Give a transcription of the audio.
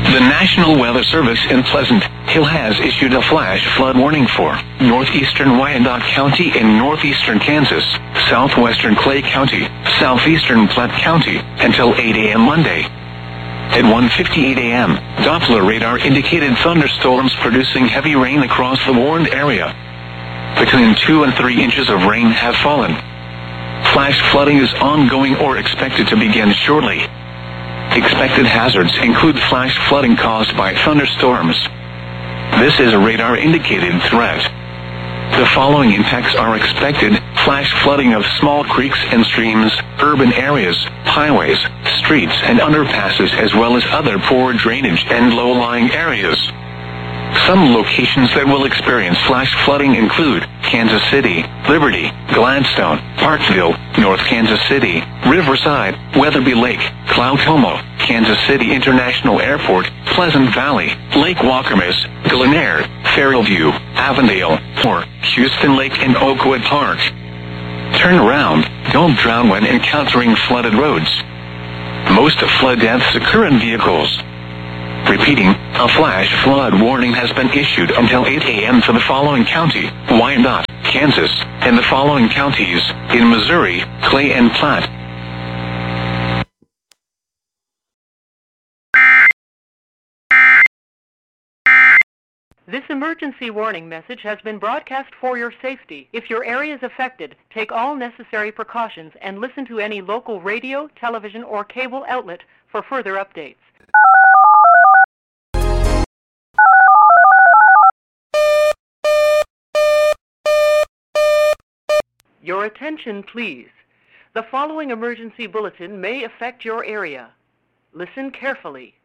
The National Weather Service in Pleasant Hill has issued a flash flood warning for northeastern Wyandotte County in northeastern Kansas, southwestern Clay County, southeastern Platte County, until 8 a.m. Monday. At 1:58 a.m., Doppler radar indicated thunderstorms producing heavy rain across the warned area. Between 2 and 3 inches of rain have fallen. Flash flooding is ongoing or expected to begin shortly. Expected hazards include flash flooding caused by thunderstorms. This is a radar-indicated threat. The following impacts are expected: flash flooding of small creeks and streams, urban areas, highways, streets and underpasses, as well as other poor drainage and low-lying areas. Some locations that will experience flash flooding include Kansas City, Liberty, Gladstone, Parkville, North Kansas City, Riverside, Weatherby Lake, Cloud-Como, Kansas City International Airport, Pleasant Valley, Lake Wakamas, Glenair, Fairview, Avondale, or Houston Lake and Oakwood Park. Turn around, don't drown when encountering flooded roads. Most flood deaths occur in vehicles. Repeating, a flash flood warning has been issued until 8 a.m. for the following county: Wyandotte, Kansas, and the following counties in Missouri: Clay and Platte. This emergency warning message has been broadcast for your safety. If your area is affected, take all necessary precautions and listen to any local radio, television, or cable outlet for further updates. Your attention, please. The following emergency bulletin may affect your area. Listen carefully.